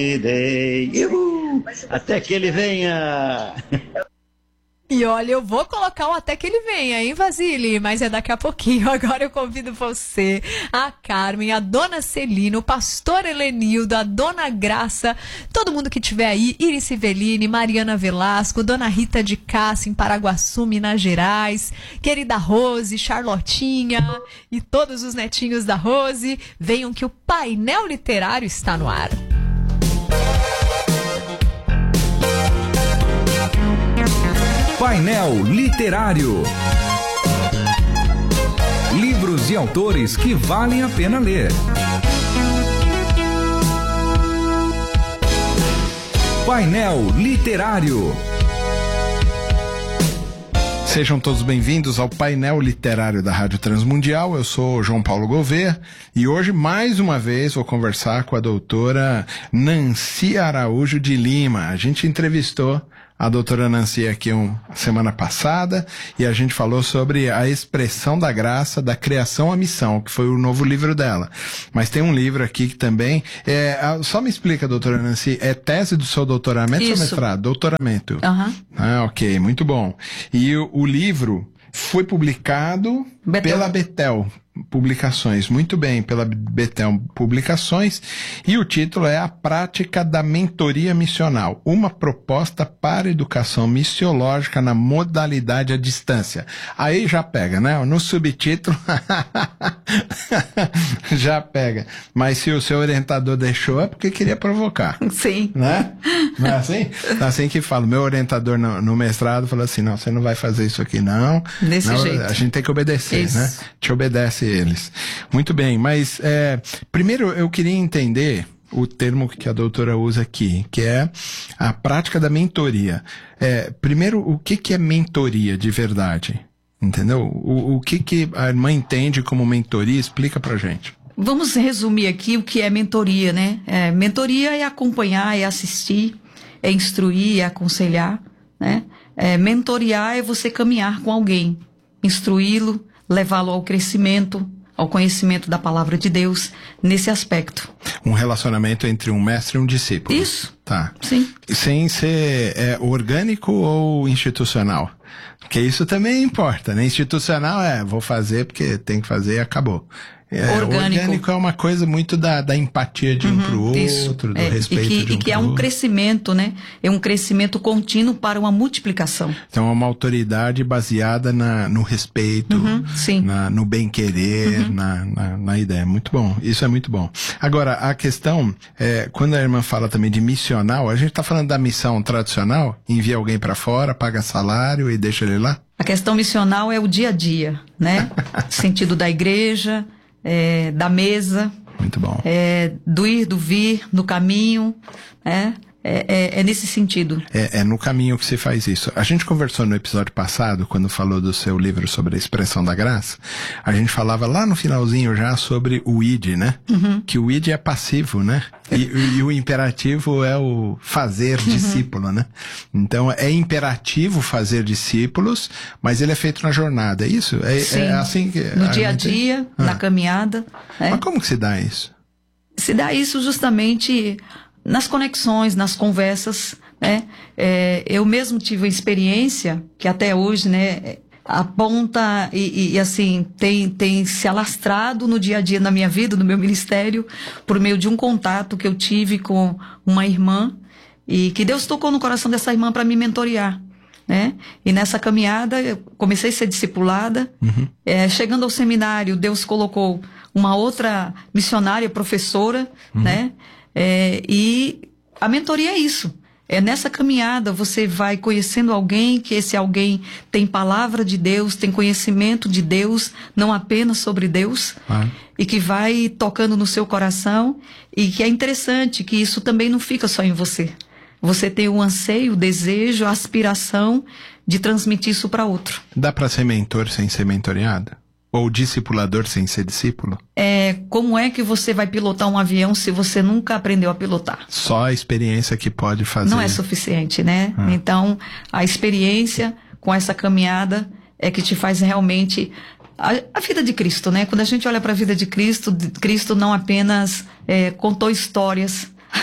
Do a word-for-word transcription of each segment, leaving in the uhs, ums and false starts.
Uhul, até que ele venha. E olha, eu vou colocar o até que ele venha, hein, Vasile? Mas é daqui a pouquinho. Agora eu convido você, a Carmen, a Dona Celina, o Pastor Helenildo, a Dona Graça, todo mundo que tiver aí, Iris Civelline, Mariana Velasco, Dona Rita de Cássia, em Paraguaçu, Minas Gerais, querida Rose, Charlotinha e todos os netinhos da Rose, venham que o painel literário está no ar. Painel Literário. Livros e autores que valem a pena ler. Painel Literário. Sejam todos bem-vindos ao Painel Literário da Rádio Transmundial. Eu sou João Paulo Gouveia e hoje, mais uma vez, vou conversar com a doutora Nancy Araújo de Lima. A gente entrevistou a doutora Nancy aqui uma semana passada e a gente falou sobre a expressão da graça, da criação à missão, que foi o novo livro dela. Mas tem um livro aqui que também... É, só me explica, doutora Nancy, é tese do seu doutoramento ou mestrado? Doutoramento. Uhum. Ah, ok, muito bom. E o, o livro foi publicado Betel. pela Betel Publicações, muito bem, pela Betel Publicações, e o título é A Prática da Mentoria Missional, uma proposta para educação missiológica na modalidade à distância. Aí já pega, né? No subtítulo já pega. Mas se o seu orientador deixou, é porque queria provocar. Sim. Né? Não é assim? É assim que fala. Meu orientador no, no mestrado falou assim, não, você não vai fazer isso aqui não. Desse não, jeito. A gente tem que obedecer, Isso. né? Te obedece eles. Muito bem, mas é, primeiro eu queria entender o termo que a doutora usa aqui, que é a prática da mentoria. É, primeiro, o que, que é mentoria de verdade? Entendeu? O, o que, que a irmã entende como mentoria? Explica pra gente. Vamos resumir aqui o que é mentoria, né? É, mentoria é acompanhar, é assistir, é instruir, é aconselhar, né? É, mentoriar é você caminhar com alguém, instruí-lo, levá-lo ao crescimento, ao conhecimento da palavra de Deus, nesse aspecto. Um relacionamento entre um mestre e um discípulo. Isso. Tá. Sim. Sem ser é, orgânico ou institucional? Porque isso também importa, né? Institucional é, vou fazer porque tem que fazer e acabou. É, orgânico. orgânico é uma coisa muito da, da empatia de um Uhum, pro isso. outro, do É, respeito e que, de um e que pro é um outro. crescimento, né? É um crescimento contínuo para uma multiplicação. Então é uma autoridade baseada na, no respeito, Uhum, sim. na, no bem-querer, Uhum. na, na, na ideia. Muito bom, isso é muito bom. Agora, a questão, é, quando a irmã fala também de missional, a gente está falando da missão tradicional, envia alguém para fora, paga salário e deixa ele lá? A questão missional é o dia a dia, né? Sentido da igreja, é, da mesa, Muito bom. é, do ir, do vir, no caminho, né? É, é, é nesse sentido. É, é no caminho que se faz isso. A gente conversou no episódio passado, quando falou do seu livro sobre a expressão da graça, a gente falava lá no finalzinho já sobre o id, né? Uhum. Que o id é passivo, né? E, e o imperativo é o fazer discípulo, uhum. né? Então é imperativo fazer discípulos, mas ele é feito na jornada, é isso? É, Sim. é assim que... No dia a dia, ah. na caminhada. Né? Mas como que se dá isso? Se dá isso justamente... nas conexões, nas conversas, né? É, eu mesmo tive uma experiência que até hoje, né, aponta e, e, e assim, tem, tem se alastrado no dia a dia na minha vida, no meu ministério, por meio de um contato que eu tive com uma irmã e que Deus tocou no coração dessa irmã para me mentorear, né? E nessa caminhada eu comecei a ser discipulada, uhum. é, chegando ao seminário, Deus colocou uma outra missionária, professora, uhum. né? É, e a mentoria é isso. É nessa caminhada você vai conhecendo alguém, que esse alguém tem palavra de Deus, tem conhecimento de Deus, não apenas sobre Deus, ah. e que vai tocando no seu coração, e que é interessante que isso também não fica só em você. Você tem o anseio, o desejo, a aspiração de transmitir isso para outro. Dá para ser mentor sem ser mentoreado? Ou discipulador sem ser discípulo? É, como é que você vai pilotar um avião se você nunca aprendeu a pilotar? Só a experiência que pode fazer. Não é suficiente, né? Ah. Então, a experiência com essa caminhada é que te faz realmente... A, a vida de Cristo, né? Quando a gente olha para a vida de Cristo, Cristo não apenas é, contou histórias,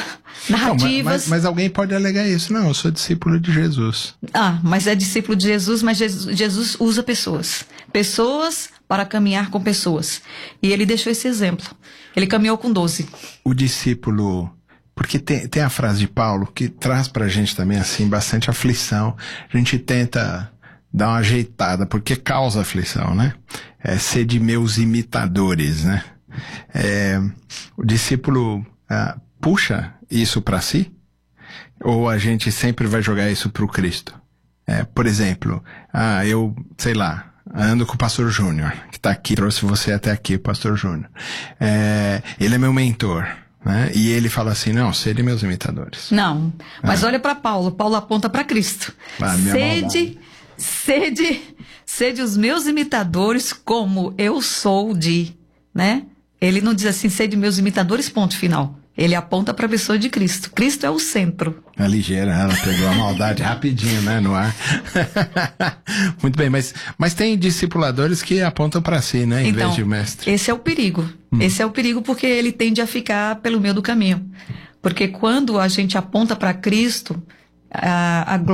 narrativas. Não, mas, mas alguém pode alegar isso. Não, eu sou discípulo de Jesus. Ah, mas é discípulo de Jesus, mas Jesus, Jesus usa pessoas. Pessoas para caminhar com pessoas. E ele deixou esse exemplo. Ele caminhou com doze. O discípulo... Porque tem, tem a frase de Paulo que traz pra gente também, assim, bastante aflição. A gente tenta dar uma ajeitada, porque causa aflição, né? É ser de meus imitadores, né? É, o discípulo ah, puxa isso pra si? Ou a gente sempre vai jogar isso pro Cristo? É, por exemplo, ah, eu, sei lá, ando com o pastor Júnior, que tá aqui, trouxe você até aqui, o pastor Júnior. É, ele é meu mentor. Né? E ele fala assim, não, sede meus imitadores. Não, mas ah. olha para Paulo, Paulo aponta para Cristo. Ah, sede, sede, sede os meus imitadores como eu sou de, né? Ele não diz assim, sede meus imitadores, ponto final. Ele aponta para a pessoa de Cristo. Cristo é o centro. É ligeira, ela pegou a maldade rapidinho, né, no ar. Muito bem, mas, mas tem discipuladores que apontam para si, né, em então, vez de mestre. Esse é o perigo. Hum. Esse é o perigo porque ele tende a ficar pelo meio do caminho. Porque quando a gente aponta para Cristo, a, a